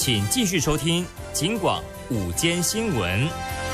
请继续收听警广午间新闻。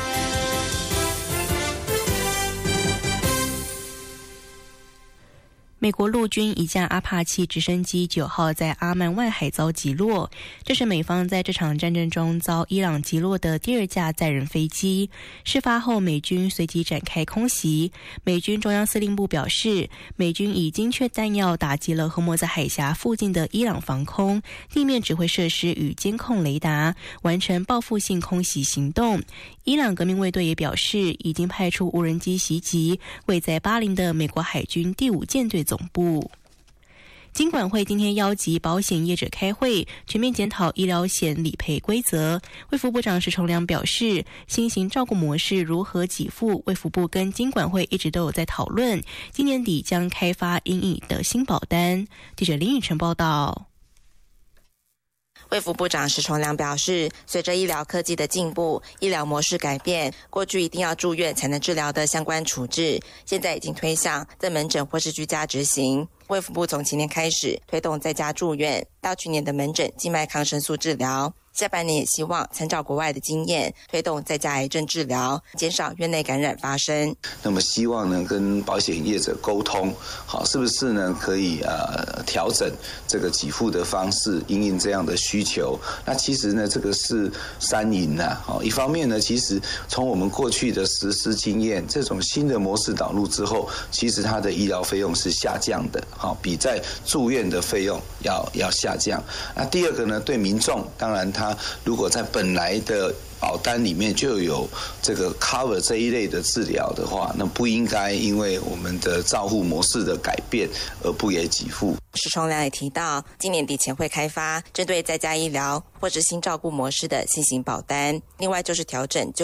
美国陆军一架阿帕奇直升机9号在阿曼外海遭击落，这是美方在这场战争中遭伊朗击落的第2架载人飞机。事发后，美军随即展开空袭。美军中央司令部表示，美军以精确弹药打击了荷默兹海峡附近的伊朗防空、地面指挥设施与监控雷达，完成报复性空袭行动。伊朗革命卫队也表示，已经派出无人机袭击位在巴林的美国海军第5舰队总部。金管会今天邀集保险业者开会，全面检讨医疗险理赔规则。卫福部长石崇良表示，新型照顾模式如何给付，卫福部跟金管会一直都有在讨论，今年底将开发因应的新保单。记者林宇晨报道。 卫福部长石崇良表示，随着医疗科技的进步，医疗模式改变，过去一定要住院才能治疗的相关处置，现在已经推向在门诊或是居家执行。卫福部从今年开始推动在家住院，到去年的门诊静脉抗生素治疗，下半年也希望参照国外的经验，推动在家癌症治疗，减少院内感染发生。 那么希望呢跟保险业者沟通，好，是不是呢可以调整这个给付的方式，因应这样的需求。那其实呢这个是三赢啊，一方面呢其实从我们过去的实施经验，这种新的模式导入之后，其实它的医疗费用是下降的，比在住院的费用要下降。那第二个呢，对民众，当然他如果在本来的保单里面就有这个 cover 这一类的治疗的话，那不应该因为我们的照护模式的改变而不给给付。 石崇良也提到，今年底前会开发针对在家医疗或是新照顾模式的新型保单，另外就是调整